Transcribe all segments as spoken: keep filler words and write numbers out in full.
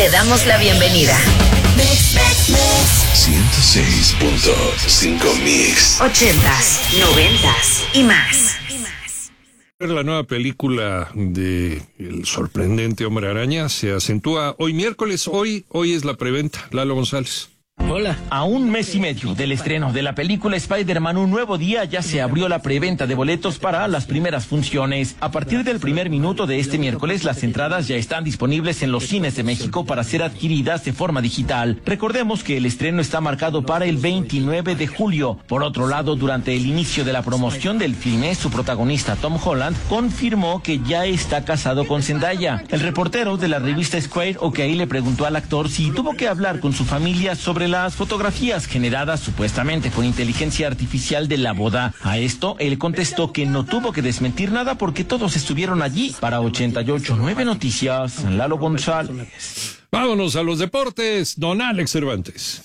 damos la bienvenida. ciento seis punto cinco Mix. Ochentas, noventas y más. La nueva película de El sorprendente Hombre Araña se acentúa hoy miércoles. Hoy, hoy es la preventa. Lalo González. Hola. A un mes y medio del estreno de la película Spider-Man Un Nuevo Día ya se abrió la preventa de boletos para las primeras funciones. A partir del primer minuto de este miércoles, las entradas ya están disponibles en los cines de México para ser adquiridas de forma digital. Recordemos que el estreno está marcado para el veintinueve de julio. Por otro lado, durante el inicio de la promoción del filme, su protagonista Tom Holland confirmó que ya está casado con Zendaya. El reportero de la revista Square OK le preguntó al actor si tuvo que hablar con su familia sobre las fotografías generadas supuestamente con inteligencia artificial de la boda. A esto, él contestó que no tuvo que desmentir nada porque todos estuvieron allí. Para ochenta y ocho punto nueve Noticias, Lalo González. Vámonos a los deportes, don Alex Cervantes.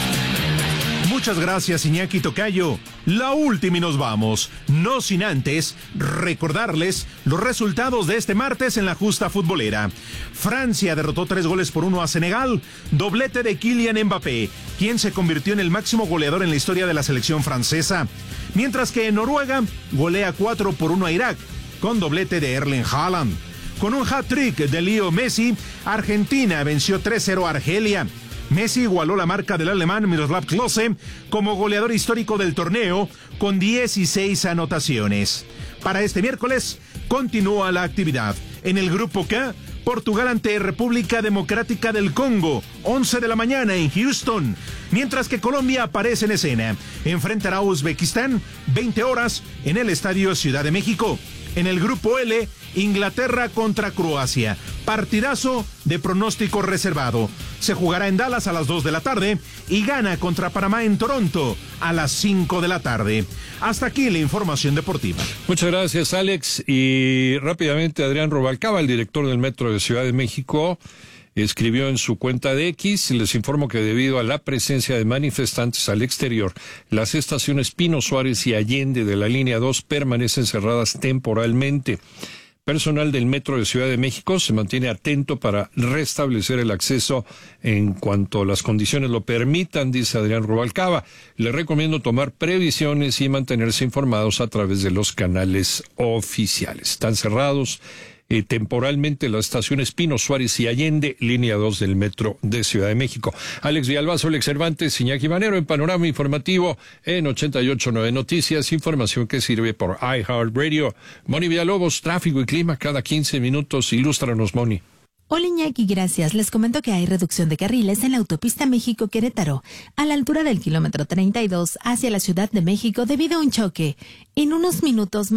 Muchas gracias, Iñaki Tocayo. La última y nos vamos. No sin antes recordarles los resultados de este martes en la justa futbolera. Francia derrotó tres goles por uno a Senegal. Doblete de Kylian Mbappé, quien se convirtió en el máximo goleador en la historia de la selección francesa. Mientras que Noruega golea cuatro por uno a Irak, con doblete de Erling Haaland. Con un hat-trick de Leo Messi, Argentina venció tres cero a Argelia. Messi igualó la marca del alemán Miroslav Klose como goleador histórico del torneo con dieciséis anotaciones. Para este miércoles continúa la actividad. En el grupo K, Portugal ante República Democrática del Congo, once de la mañana en Houston, mientras que Colombia aparece en escena. Enfrentará a Uzbekistán, veinte horas, en el Estadio Ciudad de México. En el grupo L, Inglaterra contra Croacia. Partidazo de pronóstico reservado. Se jugará en Dallas a las dos de la tarde y Ghana contra Panamá en Toronto a las cinco de la tarde. Hasta aquí la información deportiva. Muchas gracias, Alex. Y rápidamente, Adrián Rubalcaba, el director del Metro de Ciudad de México, escribió en su cuenta de X: les informo que debido a la presencia de manifestantes al exterior, las estaciones Pino Suárez y Allende de la línea dos permanecen cerradas temporalmente. Personal del Metro de Ciudad de México se mantiene atento para restablecer el acceso en cuanto las condiciones lo permitan, dice Adrián Rubalcaba. Le recomiendo tomar previsiones y mantenerse informados a través de los canales oficiales. Están cerrados Eh, temporalmente las estaciones Pino Suárez y Allende, línea dos del Metro de Ciudad de México. Alex Villalbazo, Alex Cervantes, Iñaki Manero en Panorama Informativo en ochenta y ocho punto nueve Noticias, información que sirve por iHeartRadio. Moni Villalobos, tráfico y clima cada quince minutos. Ilústranos, Moni. Hola Iñaki, gracias. Les comento que hay reducción de carriles en la autopista México-Querétaro, a la altura del kilómetro treinta y dos hacia la Ciudad de México debido a un choque. En unos minutos más